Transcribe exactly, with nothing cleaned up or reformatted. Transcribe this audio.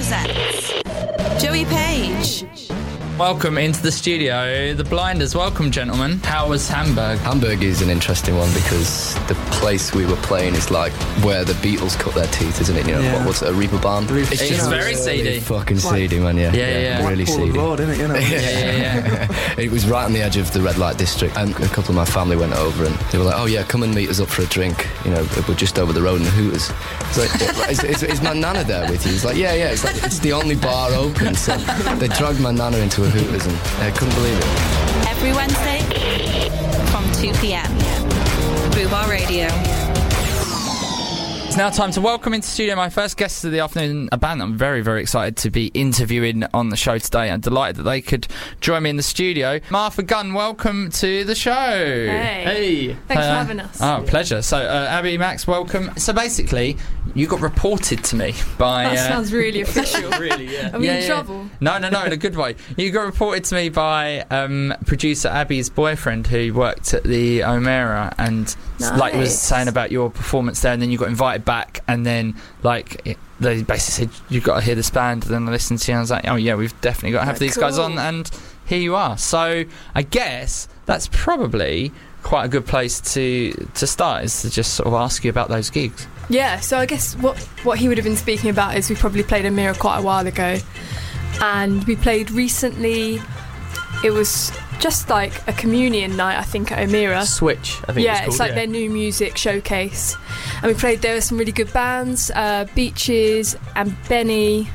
presents Joey Page. Welcome into the studio, the Blinders. Welcome, gentlemen. How was Hamburg? Hamburg is an interesting one because the place we were playing is like where the Beatles cut their teeth, isn't it? You know, Yeah. what, what's it, a Reeperbahn? It's It's just very really seedy. fucking seedy, man, yeah. Yeah, yeah. Really Blackpool seedy. Road, innit, you know? Yeah, yeah, yeah. It was right on the edge of the red light district, and a couple of my family went over and they were like, oh yeah, come and meet us up for a drink, you know, we're just over the road in the Hooters. It's like, is, is, is my nana there with you? He's like, yeah, yeah, it's like, it's the only bar open, so they dragged my nana into a Hooters and I couldn't believe it. Every Wednesday from two p.m. Boo Bar Radio. It's now time to welcome into the studio my first guest of the afternoon, a band I'm very, very excited to be interviewing on the show today. I'm delighted that they could join me in the studio. Martha Gunn, welcome to the show. Hey. Hey. Thanks Uh, for having us. Oh, pleasure. So, uh, Abby, Max, welcome. So basically, you got reported to me by... That uh, sounds really official. Really, yeah. Are we Yeah, in yeah. trouble? No, no, no, in a good way. You got reported to me by um, producer Abby's boyfriend who worked at the O'Meara and Nice. like was saying about your performance there, and then you got invited back, and then like it, they basically said you've got to hear this band. And then I listened to you and I was like, oh yeah, we've definitely got to have Oh, these guys cool. on, and here you are. So I guess that's probably quite a good place to to start, is to just sort of ask you about those gigs. Yeah, so I guess what, what he would have been speaking about is we probably played a Mirror quite a while ago. And we played recently, it was just like a communion night, I think, at O'Meara. Switch, I think Yeah, it's it's called. like their new music showcase. And we played, there were some really good bands, uh, Beaches and Benny